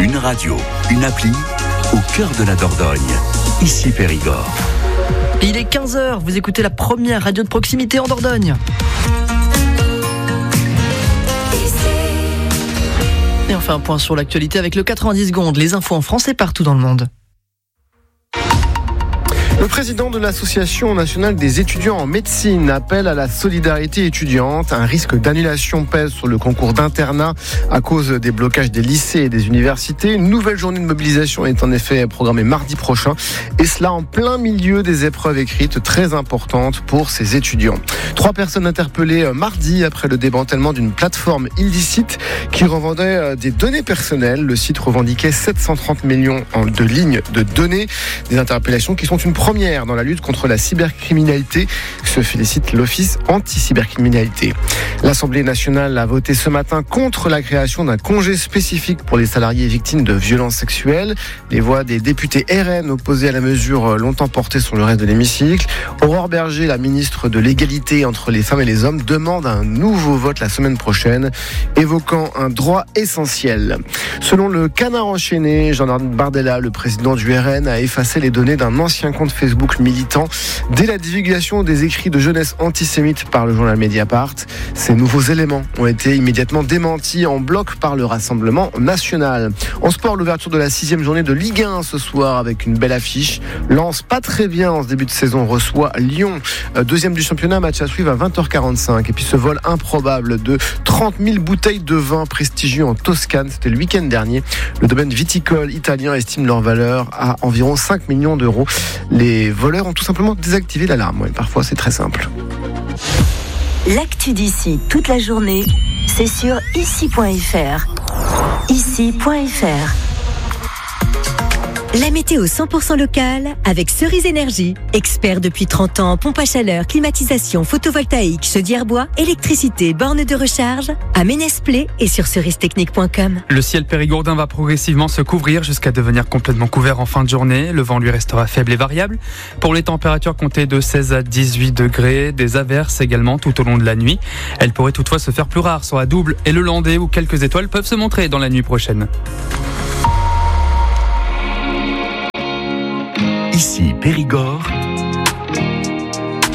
Une radio, une appli, au cœur de la Dordogne. Ici Périgord. Il est 15h, vous écoutez la première radio de proximité en Dordogne. Et on fait un point sur l'actualité avec le 90 secondes, les infos en français partout dans le monde. Le président de l'Association nationale des étudiants en médecine appelle à la solidarité étudiante. Un risque d'annulation pèse sur le concours d'internat à cause des blocages des lycées et des universités. Une nouvelle journée de mobilisation est en effet programmée mardi prochain, et cela en plein milieu des épreuves écrites très importantes pour ces étudiants. 3 personnes interpellées mardi après le démantèlement d'une plateforme illicite qui revendait des données personnelles. Le site revendiquait 730 millions de lignes de données. Des interpellations qui sont une première dans la lutte contre la cybercriminalité, se félicite l'Office anti-cybercriminalité. L'Assemblée nationale a voté ce matin contre la création d'un congé spécifique pour les salariés victimes de violences sexuelles. Les voix des députés RN opposés à la mesure longtemps portées sur le reste de l'hémicycle. Aurore Berger, la ministre de l'égalité entre les femmes et les hommes, demande un nouveau vote la semaine prochaine, évoquant un droit essentiel. Selon le Canard enchaîné, Jean-Bernard Bardella, le président du RN, a effacé les données d'un ancien compte Facebook militant dès la divulgation des écrits de jeunesse antisémites par le journal Mediapart. Ces nouveaux éléments ont été immédiatement démentis en bloc par le Rassemblement national. En sport, l'ouverture de la 6e journée de Ligue 1 ce soir avec une belle affiche. Lens, pas très bien en ce début de saison, reçoit Lyon. Deuxième du championnat, match à suivre à 20h45. Et puis ce vol improbable de 30 000 bouteilles de vin prestigieux en Toscane, c'était le week-end dernier. Le domaine viticole italien estime leur valeur à environ 5 millions d'euros. Les voleurs ont tout simplement désactivé l'alarme. Ouais, parfois, c'est très simple. L'actu d'ici toute la journée, c'est sur ici.fr. Ici.fr. La météo 100% locale avec Cerise Énergie. Expert depuis 30 ans en pompe à chaleur, climatisation, photovoltaïque, chaudière bois, électricité, borne de recharge, à Ménès-Plé et sur cerise-technique.com. Le ciel périgourdin va progressivement se couvrir jusqu'à devenir complètement couvert en fin de journée. Le vent lui restera faible et variable. Pour les températures, comptez de 16 à 18 degrés. Des averses également tout au long de la nuit. Elles pourraient toutefois se faire plus rares sur la Double et le Landais où quelques étoiles peuvent se montrer dans la nuit prochaine. Ici Périgord,